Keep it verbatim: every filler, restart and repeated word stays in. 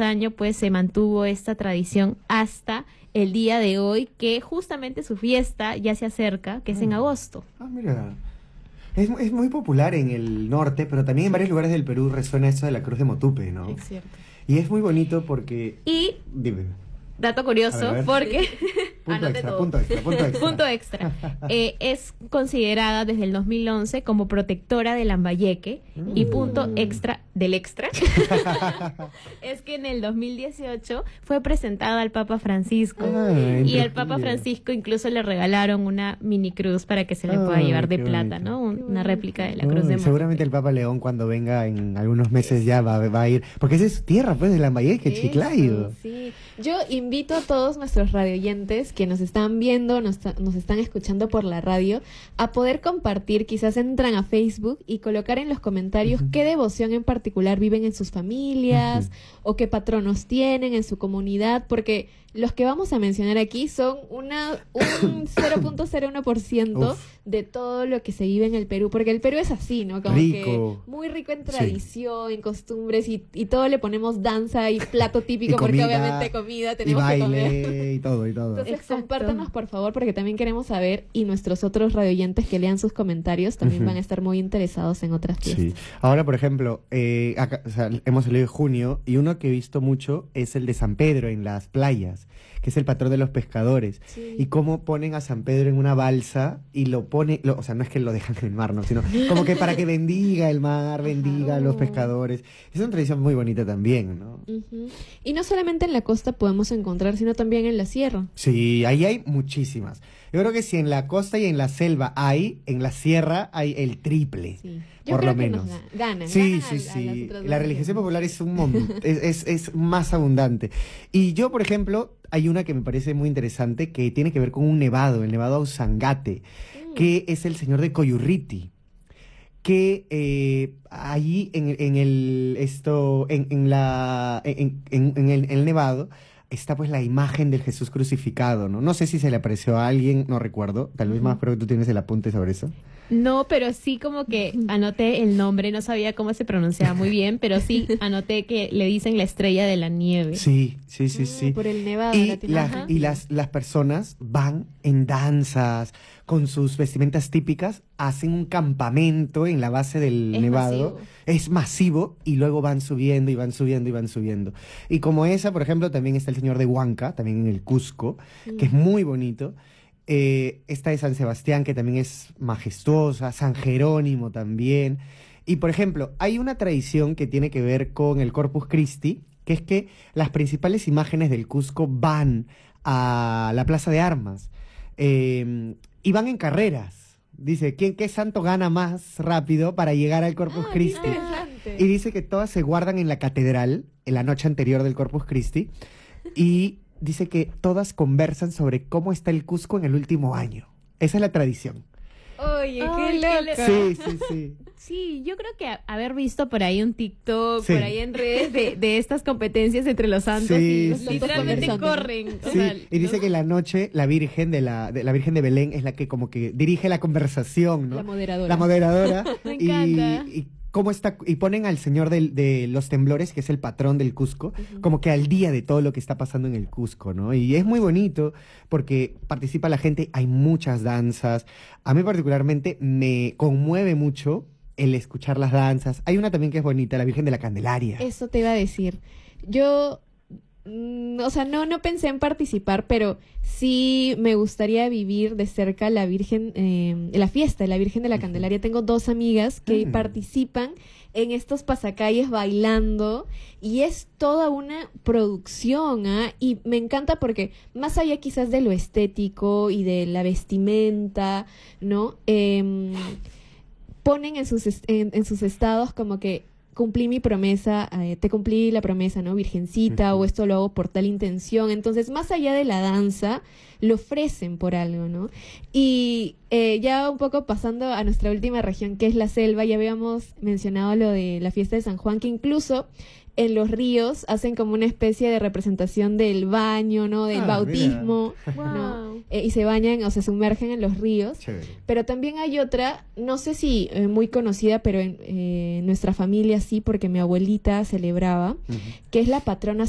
año pues se mantuvo esta tradición hasta el día de hoy, que justamente su fiesta ya se acerca, que es en agosto. Ah, mira. Es, es muy popular en el norte, pero también en varios lugares del Perú resuena eso de la Cruz de Motupe, ¿no? Es cierto. Y es muy bonito porque... Y, Dime. dato curioso, A ver, a ver. porque... Punto anote extra, todo. punto extra, punto extra. Punto extra. Eh, es considerada desde el dos mil once como protectora del Lambayeque. Mm. Y punto extra del extra es que en el dos mil dieciocho fue presentada al Papa Francisco. Ah, y al Papa Francisco incluso le regalaron una mini cruz para que se le pueda Ah, llevar de qué plata, bonito. ¿no? Un- Qué una bonito. réplica de la Uy, cruz de Motupe. seguramente el Papa León cuando venga en algunos meses ya va, va a ir, porque esa es su tierra, pues, de Lambayeque, Eso, Chiclayo. sí. Yo invito a todos nuestros radioyentes que nos están viendo, nos, ta- nos están escuchando por la radio, a poder compartir, quizás entran a Facebook y colocar en los comentarios Ujú. qué devoción en particular viven en sus familias Ujú. o qué patronos tienen en su comunidad, porque los que vamos a mencionar aquí son una un cero punto cero uno por ciento Uf. de todo lo que se vive en el Perú, porque el Perú es así, ¿no? Como Rico. que muy rico en Sí. tradición, en costumbres y, y todo le ponemos danza y plato típico, Y porque comida, obviamente comida Y tenemos que comer. baile y todo, y todo. Entonces, Exacto. compártanos, por favor, porque también queremos saber, y nuestros otros radioyentes que lean sus comentarios también Ujú. van a estar muy interesados en otras Sí. fiestas. Ahora, por ejemplo, eh, acá, o sea, hemos salido en junio y uno que he visto mucho es el de San Pedro en las playas, que es el patrón de los pescadores. Sí. Y cómo ponen a San Pedro en una balsa y lo pone, lo- o sea, no es que lo dejan en el mar, no, sino como que para que bendiga el mar, bendiga a los Oh. pescadores. Es una tradición muy bonita también, ¿no? Ujú. Y no solamente en la costa podemos encontrar, sino también en la sierra. Sí, ahí hay muchísimas. Yo creo que si en la costa y en la selva hay, en la sierra hay el triple. Sí. Yo Por creo lo que menos. nos ga- ganan. Sí, ganan sí, a- a las sí. otras La dos religiosidad regiones. popular es un mon- es, es, es más abundante. Y yo, por ejemplo, hay una que me parece muy interesante que tiene que ver con un nevado, el nevado Ausangate, Mm. que es el señor de Coyurriti, que eh, allí en, en el esto en, en la en, en- en el, en el nevado está pues la imagen del Jesús crucificado, ¿no? No sé si se le apareció a alguien, no recuerdo, tal vez Ujú. más, pero tú tienes el apunte sobre eso. No, pero sí como que anoté el nombre, no sabía cómo se pronunciaba muy bien, pero sí anoté que le dicen la estrella de la nieve. Sí, sí, sí, Ah, sí. Por el nevado. Y, latino. las- Ajá. y las, las personas van en danzas, con sus vestimentas típicas, hacen un campamento en la base del Es nevado. masivo. Es masivo y luego van subiendo y van subiendo y van subiendo. Y como esa, por ejemplo, también está el señor de Huanca, también en el Cusco, que es Mm. muy bonito. Eh, esta de San Sebastián, que también es majestuosa, San Jerónimo también. Y, por ejemplo, hay una tradición que tiene que ver con el Corpus Christi, que es que las principales imágenes del Cusco van a la Plaza de Armas eh, y van en carreras. Dice, ¿quién, qué santo gana más rápido para llegar al Corpus Ah, qué Christi? interesante. Y dice que todas se guardan en la catedral en la noche anterior del Corpus Christi y dice que todas conversan sobre cómo está el Cusco en el último año. Esa es la tradición. Oye, Ay, qué qué loco. Sí, sí, sí. Sí, yo creo que a- haber visto por ahí un TikTok, Sí. por ahí en redes de, de estas competencias entre los santos Sí, y sí, los sí, literalmente sí. corren. o Sí, sea, y dice ¿no? que la noche la Virgen de la, de la Virgen de Belén es la que como que dirige la conversación, ¿no? La moderadora. La moderadora. Me y, encanta. y cómo está y ponen al señor del- de los temblores, que es el patrón del Cusco, como que al día de todo lo que está pasando en el Cusco, ¿no? Y es muy bonito porque participa la gente, hay muchas danzas. A mí particularmente me conmueve mucho el escuchar las danzas. Hay una también que es bonita, la Virgen de la Candelaria. Eso te iba a decir. Yo, mm, o sea, no, no pensé en participar, pero sí me gustaría vivir de cerca la Virgen, eh, la fiesta de la Virgen de la Candelaria. Tengo dos amigas que Mm. participan en estos pasacalles bailando y es toda una producción, ¿ah? Y me encanta porque más allá quizás de lo estético y de la vestimenta, ¿no? Em, ponen en sus, est- en, en sus estados como que cumplí mi promesa, eh, te cumplí la promesa, ¿no? Virgencita, Ujú. o esto lo hago por tal intención. Entonces, más allá de la danza, lo ofrecen por algo, ¿no? Y eh, ya un poco pasando a nuestra última región, que es la selva, ya habíamos mencionado lo de la fiesta de San Juan, que incluso en los ríos hacen como una especie de representación del baño, ¿no? Del Ah, bautismo, Wow. ¿no? Eh, y se bañan o se sumergen en los ríos. Chévere. Pero también hay otra, no sé si eh, muy conocida, pero en eh, nuestra familia sí, porque mi abuelita celebraba, Ujú. que es la patrona